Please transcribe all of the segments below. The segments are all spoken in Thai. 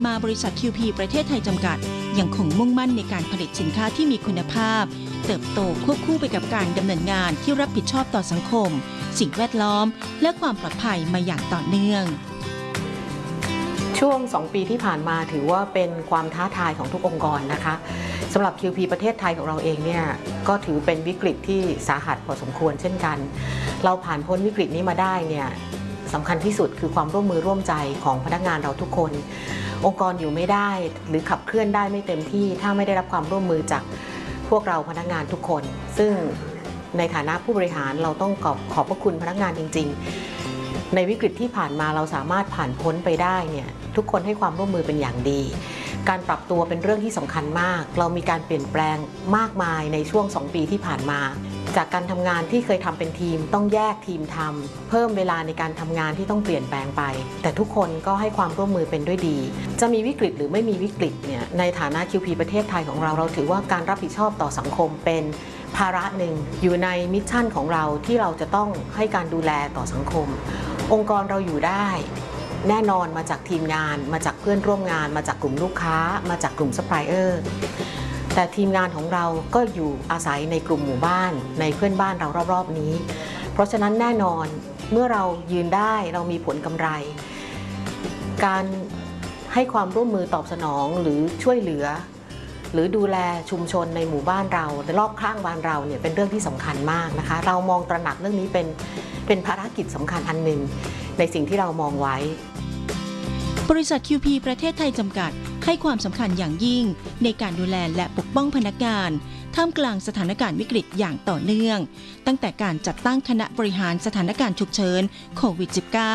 มาบริษัท QP ประเทศไทยจำกัดยังคงมุ่งมั่นในการผลิตสินค้าที่มีคุณภาพเติบโตควบคู่ไปกับการดำเนินงานที่รับผิดชอบต่อสังคมสิ่งแวดล้อมและความปลอดภัยมาอย่างต่อเนื่องช่วง2 ปีที่ผ่านมาถือว่าเป็นความท้าทายของทุกองค์กรนะคะสำหรับ QP ประเทศไทยของเราเองเนี่ยก็ถือเป็นวิกฤตที่สาหัสพอสมควรเช่นกันเราผ่านพ้นวิกฤตนี้มาได้เนี่ยสำคัญที่สุดคือความร่วมมือร่วมใจของพนักงานเราทุกคนองค์กรอยู่ไม่ได้หรือขับเคลื่อนได้ไม่เต็มที่ถ้าไม่ได้รับความร่วมมือจากพวกเราพนักงานทุกคนซึ่งในฐานะผู้บริหารเราต้องขอบพระคุณพนักงานจริงๆในวิกฤตที่ผ่านมาเราสามารถผ่านพ้นไปได้เนี่ยทุกคนให้ความร่วมมือเป็นอย่างดีการปรับตัวเป็นเรื่องที่สำคัญมากเรามีการเปลี่ยนแปลงมากมายในช่วง2 ปีที่ผ่านมาจากการทำงานที่เคยทำเป็นทีมต้องแยกทีมทำเพิ่มเวลาในการทำงานที่ต้องเปลี่ยนแปลงไปแต่ทุกคนก็ให้ความร่วมมือเป็นด้วยดีจะมีวิกฤตหรือไม่มีวิกฤตเนี่ยในฐานะ QP ประเทศไทยของเราถือว่าการรับผิดชอบต่อสังคมเป็นภาระหนึ่งอยู่ในมิชชั่นของเราที่เราจะต้องให้การดูแลต่อสังคมองค์กรเราอยู่ได้แน่นอนมาจากทีมงานมาจากเพื่อนร่วมงานมาจากกลุ่มลูกค้ามาจากกลุ่มซัพพลายเออร์แต่ทีมงานของเราก็อยู่อาศัยในกลุ่มหมู่บ้านในเพื่อนบ้านเรารอบๆนี้เพราะฉะนั้นแน่นอนเมื่อเรายืนได้เรามีผลกำไรการให้ความร่วมมือตอบสนองหรือช่วยเหลือหรือดูแลชุมชนในหมู่บ้านเรารอบข้างบ้านเราเนี่ยเป็นเรื่องที่สำคัญมากนะคะเรามองตระหนักเรื่องนี้เป็นภารกิจสำคัญอันหนึ่งในสิ่งที่เรามองไว้บริษัท QP ประเทศไทยจำกัดให้ความสำคัญอย่างยิ่งในการดูแลและปกป้องพนักงานท่ามกลางสถานการณ์วิกฤตอย่างต่อเนื่องตั้งแต่การจัดตั้งคณะบริหารสถานการณ์ฉุกเฉินโควิด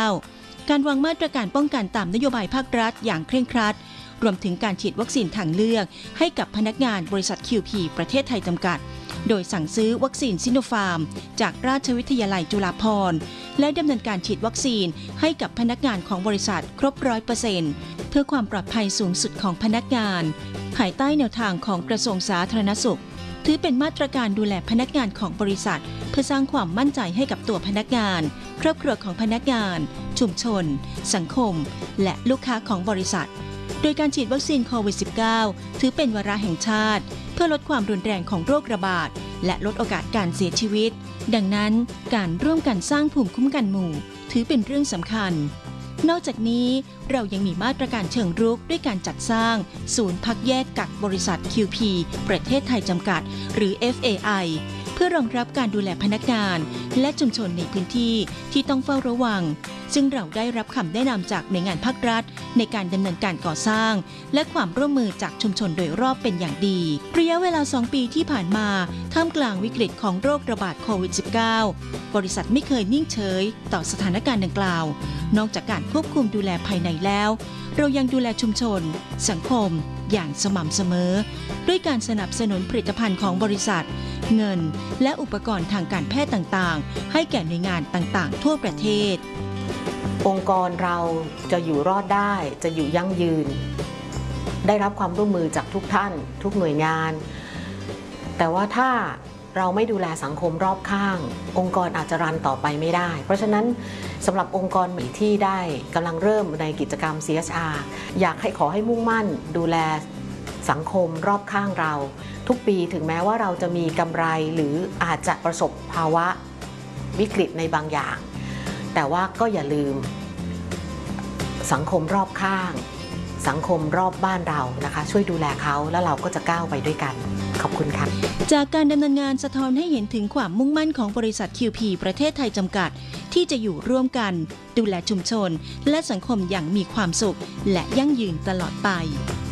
-19 การวางมาตรการป้องกันตามนโยบายภาครัฐอย่างเคร่งครัดรวมถึงการฉีดวัคซีนทางเลือกให้กับพนักงานบริษัท QP ประเทศไทยจำกัดโดยสั่งซื้อวัคซีนซิโนฟาร์มจากราชวิทยาลัยจุฬาภรณ์และดำเนินการฉีดวัคซีนให้กับพนักงานของบริษัทครบ 100% เพื่อความปลอดภัยสูงสุดของพนักงานภายใต้แนวทางของกระทรวงสาธารณสุขถือเป็นมาตรการดูแลพนักงานของบริษัทเพื่อสร้างความมั่นใจให้กับตัวพนักงานครอบครัวของพนักงานชุมชนสังคมและลูกค้าของบริษัทโดยการฉีดวัคซีนโควิด -19 ถือเป็นวาระแห่งชาติเพื่อลดความรุนแรงของโรคระบาดและลดโอกาสการเสียชีวิตดังนั้นการร่วมกันสร้างภูมิคุ้มกันหมู่ถือเป็นเรื่องสำคัญนอกจากนี้เรายังมีมาตรการเชิงรุกด้วยการจัดสร้างศูนย์พักแยกกักบริษัท QP ประเทศไทยจำกัดหรือ FAI เพื่อรองรับการดูแลพนักงานและชุมชนในพื้นที่ที่ต้องเฝ้าระวังซึ่งเราได้รับคำแนะนำจากหน่วยงานภาครัฐในการดำเนินการก่อสร้างและความร่วมมือจากชุมชนโดยรอบเป็นอย่างดีระยะเวลา2 ปีที่ผ่านมาท่ามกลางวิกฤตของโรคระบาดโควิด -19 บริษัทไม่เคยนิ่งเฉยต่อสถานการณ์ดังกล่าวนอกจากการควบคุมดูแลภายในแล้วเรายังดูแลชุมชนสังคมอย่างสม่ำเสมอด้วยการสนับสนุนผลิตภัณฑ์ของบริษัทเงินและอุปกรณ์ทางการแพทย์ต่างๆให้แก่หน่วยงานต่างๆทั่วประเทศองค์กรเราจะอยู่รอดได้จะอยู่ยั่งยืนได้รับความร่วมมือจากทุกท่านทุกหน่วยงานแต่ว่าถ้าเราไม่ดูแลสังคมรอบข้างองค์กรอาจจะรันต่อไปไม่ได้เพราะฉะนั้นสำหรับองค์กรใหม่ที่ได้กำลังเริ่มในกิจกรรม CSR อยากให้ขอให้มุ่งมั่นดูแลสังคมรอบข้างเราทุกปีถึงแม้ว่าเราจะมีกำไรหรืออาจจะประสบภาวะวิกฤตในบางอย่างแต่ว่าก็อย่าลืมสังคมรอบข้างสังคมรอบบ้านเรานะคะช่วยดูแลเขาแล้วเราก็จะก้าวไปด้วยกันขอบคุณค่ะจากการดำเนินงานสะท้อนให้เห็นถึงความมุ่งมั่นของบริษัท QP ประเทศไทยจำกัดที่จะอยู่ร่วมกันดูแลชุมชนและสังคมอย่างมีความสุขและยั่งยืนตลอดไป